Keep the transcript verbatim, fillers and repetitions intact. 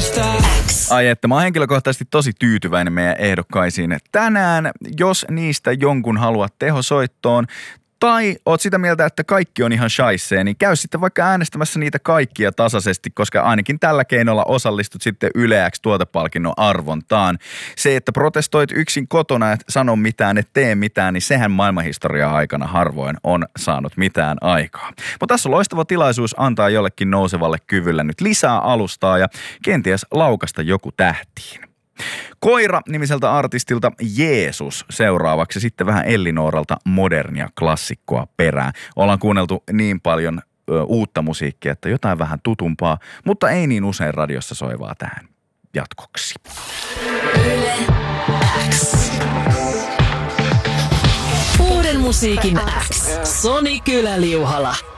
Ai että mä oon henkilökohtaisesti tosi tyytyväinen meidän ehdokkaisiin tänään. Jos niistä jonkun haluat tehosoittoon tai oot sitä mieltä, että kaikki on ihan shaissee, niin käy sitten vaikka äänestämässä niitä kaikkia tasaisesti, koska ainakin tällä keinolla osallistut sitten Yle X tuotepalkinnon arvontaan. Se, että protestoit yksin kotona, et sano mitään, et tee mitään, niin sehän maailmanhistoriaa aikana harvoin on saanut mitään aikaa. Mutta tässä on loistava tilaisuus antaa jollekin nousevalle kyvylle nyt lisää alustaa ja kenties laukasta joku tähtiin. Koira-nimiseltä artistilta Jeesus seuraavaksi, sitten vähän Ellinooralta modernia klassikkoa perään. Ollaan kuunneltu niin paljon ö, uutta musiikkia, että jotain vähän tutumpaa, mutta ei niin usein radiossa soivaa tähän jatkoksi. Yle X. Uuden musiikin X. Soni Kylä-Liuhala.